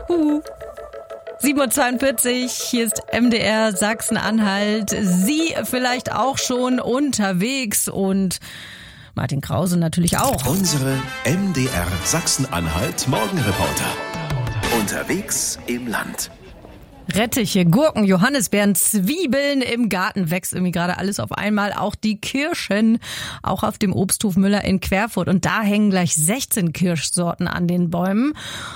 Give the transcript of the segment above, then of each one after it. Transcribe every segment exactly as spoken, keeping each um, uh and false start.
Uh. sieben Uhr zweiundvierzig, hier ist M D R Sachsen-Anhalt. Sie vielleicht auch schon unterwegs und Martin Krause natürlich auch. Unsere M D R Sachsen-Anhalt Morgenreporter. Unterwegs im Land. Rettiche, Gurken, Johannisbeeren, Zwiebeln. Im Garten wächst irgendwie gerade alles auf einmal. Auch die Kirschen, auch auf dem Obsthof Müller in Querfurt. Und da hängen gleich sechzehn Kirschsorten an den Bäumen.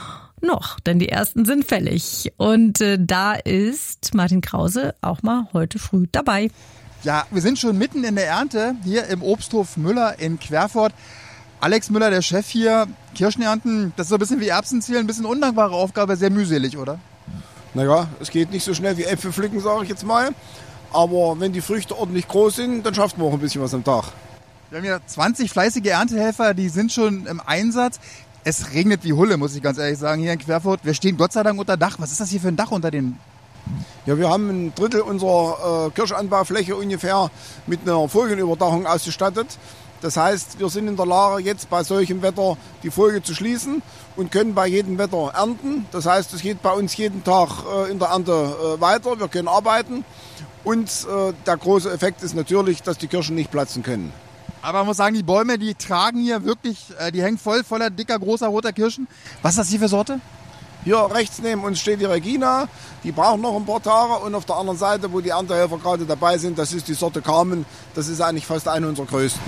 Noch, denn die ersten sind fällig. Und äh, da ist Martin Krause auch mal heute früh dabei. Ja, wir sind schon mitten in der Ernte hier im Obsthof Müller in Querfurt. Alex Müller, der Chef hier, Kirschen ernten, das ist so ein bisschen wie Erbsenzählen, ein bisschen undankbare Aufgabe, sehr mühselig, oder? Naja, es geht nicht so schnell wie Äpfel pflücken, sage ich jetzt mal. Aber wenn die Früchte ordentlich groß sind, dann schafft man auch ein bisschen was am Tag. Wir haben hier zwanzig fleißige Erntehelfer, die sind schon im Einsatz. Es regnet wie Hulle, muss ich ganz ehrlich sagen, hier in Querfurt. Wir stehen Gott sei Dank unter Dach. Was ist das hier für ein Dach unter den... Ja, wir haben ein Drittel unserer äh, Kirschanbaufläche ungefähr mit einer Folienüberdachung ausgestattet. Das heißt, wir sind in der Lage, jetzt bei solchem Wetter die Folie zu schließen und können bei jedem Wetter ernten. Das heißt, es geht bei uns jeden Tag äh, in der Ernte äh, weiter. Wir können arbeiten und äh, der große Effekt ist natürlich, dass die Kirschen nicht platzen können. Aber man muss sagen, die Bäume, die tragen hier wirklich, äh, die hängen voll voller dicker, großer, roter Kirschen. Was ist das hier für Sorte? Hier rechts neben uns steht die Regina, die braucht noch ein paar Tage. Und auf der anderen Seite, wo die Erntehelfer gerade dabei sind, das ist die Sorte Carmen. Das ist eigentlich fast eine unserer größten.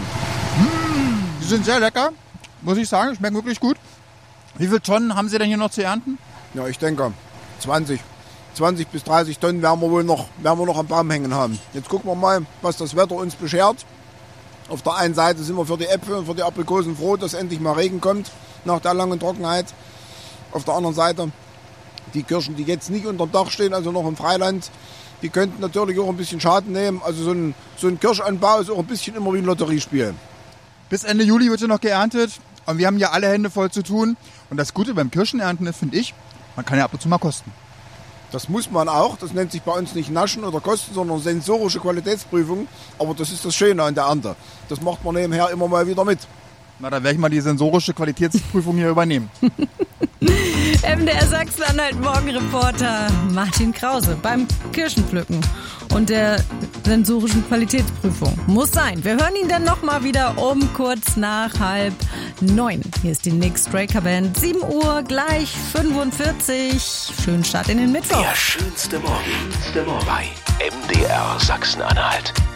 Mmh, die sind sehr lecker, muss ich sagen, schmecken wirklich gut. Wie viele Tonnen haben Sie denn hier noch zu ernten? Ja, ich denke zwanzig, zwanzig bis dreißig Tonnen werden wir wohl noch, werden wir noch am Baum hängen haben. Jetzt gucken wir mal, was das Wetter uns beschert. Auf der einen Seite sind wir für die Äpfel und für die Aprikosen froh, dass endlich mal Regen kommt nach der langen Trockenheit. Auf der anderen Seite die Kirschen, die jetzt nicht unter dem Dach stehen, also noch im Freiland, die könnten natürlich auch ein bisschen Schaden nehmen. Also so ein, so ein Kirschanbau ist auch ein bisschen immer wie ein Lotteriespiel. Bis Ende Juli wird ja noch geerntet und wir haben ja alle Hände voll zu tun. Und das Gute beim Kirschenernten ist, finde ich, man kann ja ab und zu mal kosten. Das muss man auch. Das nennt sich bei uns nicht Naschen oder Kosten, sondern sensorische Qualitätsprüfung. Aber das ist das Schöne an der Ernte. Das macht man nebenher immer mal wieder mit. Na, dann werde ich mal die sensorische Qualitätsprüfung hier übernehmen. M D R Sachsen-Anhalt Morgenreporter Martin Krause beim Kirschenpflücken und der sensorischen Qualitätsprüfung. Muss sein. Wir hören ihn dann nochmal wieder um kurz nach halb neun. Hier ist die Nick Straker Band. sieben Uhr gleich fünfundvierzig. Schönen Start in den Mittwoch. Der schönste Morgen bei M D R Sachsen-Anhalt.